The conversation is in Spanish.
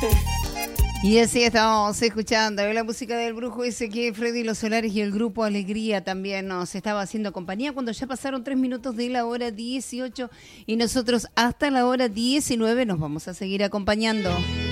Y así estamos escuchando la música del Brujo ese que Freddy Los Solares y el grupo Alegría también nos estaba haciendo compañía cuando ya pasaron 3 minutos de la hora 18 y nosotros hasta la hora 19 nos vamos a seguir acompañando.